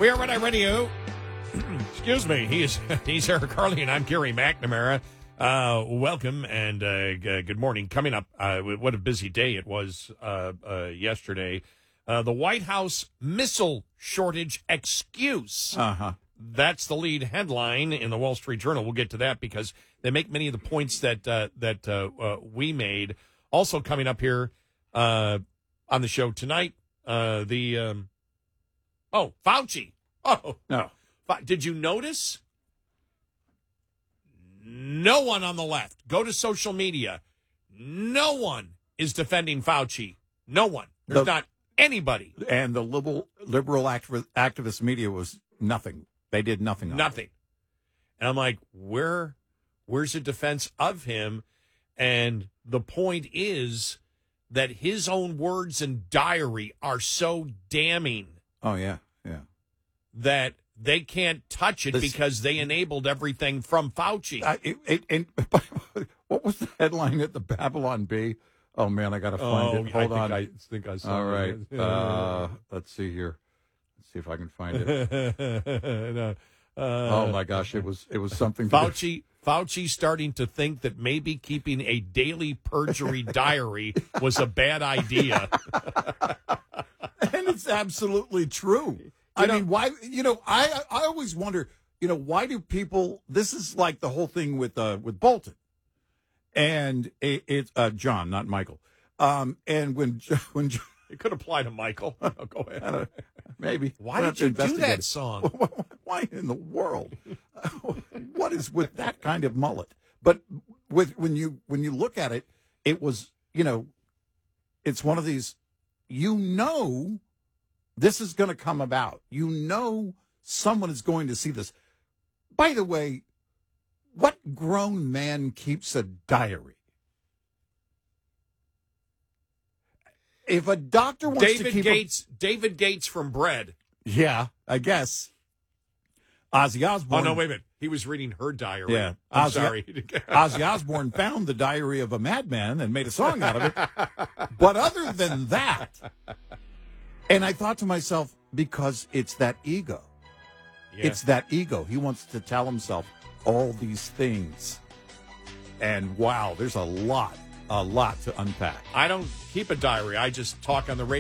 We are Red Eye Radio. Excuse me. He's Eric Carly, and I'm Gary McNamara. Welcome and good morning. Coming up, what a busy day it was yesterday. The White House missile shortage excuse. That's the lead headline in the Wall Street Journal. We'll get to that because they make many of the points that we made. Also coming up here on the show tonight, Fauci. Oh, no. Did you notice? No one on the left. Go to social media. No one is defending Fauci. No one. There's not anybody. And the liberal activist media was nothing. They did nothing. Nothing. And I'm like, where's the defense of him? And the point is that his own words and diary are so damning. Oh, yeah. That they can't touch it because they enabled everything from Fauci. What was the headline at the Babylon Bee? Oh, man, I got to find it. Hold on. I think I saw it. All right. Let's see here. Let's see if I can find it. Oh, my gosh. It was something. Fauci starting to think that maybe keeping a daily perjury diary was a bad idea. And it's absolutely true. I mean, why? I always wonder. Why do people? This is like the whole thing with Bolton, and it's John, not Michael. And when it could apply to Michael. Oh, go ahead. Maybe. Why did you do that song? Why in the world? What is with that kind of mullet? But when you look at it, it was it's one of these. This is going to come about. Someone is going to see this. By the way, what grown man keeps a diary? If a doctor wants to keep David Gates from Bread. Yeah, I guess. Ozzy Osbourne. Oh, no, wait a minute. He was reading her diary. Yeah. I'm sorry. Ozzy Osbourne found the diary of a madman and made a song out of it. But other than that, and I thought to myself, because it's that ego. Yeah. It's that ego. He wants to tell himself all these things. And wow, there's a lot to unpack. I don't keep a diary. I just talk on the radio.